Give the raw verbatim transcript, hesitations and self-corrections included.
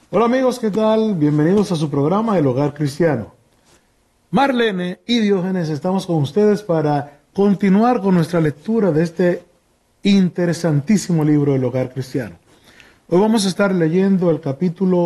Hola amigos, ¿qué tal? Bienvenidos a su programa El Hogar Cristiano. Marlene y Diógenes estamos con ustedes para continuar con nuestra lectura de este interesantísimo libro El Hogar Cristiano. Hoy vamos a estar leyendo el capítulo